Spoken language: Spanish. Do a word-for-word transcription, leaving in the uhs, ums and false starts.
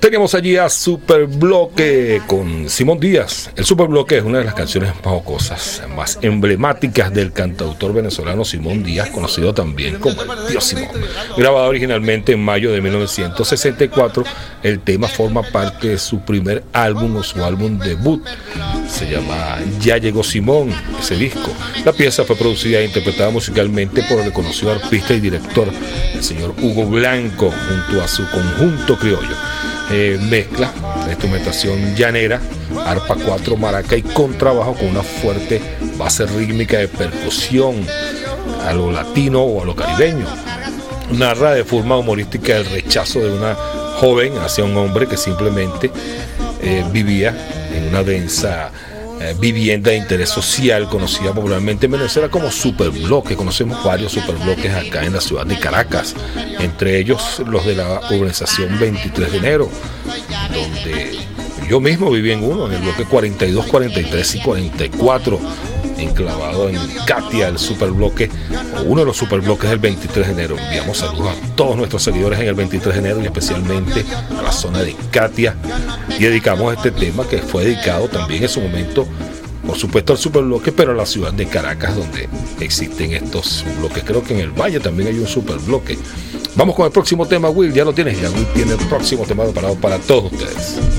Tenemos allí a Superbloque con Simón Díaz. El Superbloque es una de las canciones más jocosas, más emblemáticas del cantautor venezolano Simón Díaz, conocido también como el Tío Simón. Grabado originalmente en mayo de mil novecientos sesenta y cuatro, el tema forma parte de su primer álbum o su álbum debut. Se llama Ya Llegó Simón, ese disco. La pieza fue producida e interpretada musicalmente por el reconocido artista y director, el señor Hugo Blanco, junto a su conjunto criollo. Eh, mezcla la instrumentación llanera, arpa cuatro, maraca y contrabajo con una fuerte base rítmica de percusión a lo latino o a lo caribeño. Narra de forma humorística el rechazo de una joven hacia un hombre que simplemente eh, vivía en una densa Eh, vivienda de interés social conocida popularmente en Venezuela como Superbloque. Conocemos varios superbloques acá en la ciudad de Caracas, entre ellos los de la urbanización veintitrés de enero, donde yo mismo viví en uno, en el bloque cuarenta y dos, cuarenta y tres y cuarenta y cuatro, enclavado en Katia, el superbloque, o uno de los superbloques del veintitrés de enero. Enviamos saludos a todos nuestros seguidores en el veintitrés de enero y especialmente a la zona de Katia, y dedicamos este tema que fue dedicado también en su momento, por supuesto, al superbloque, pero a la ciudad de Caracas, donde existen estos bloques. Creo que en el Valle también hay un superbloque. Vamos con el próximo tema, Will. Ya lo tienes, ya Will tiene el próximo tema preparado para todos ustedes.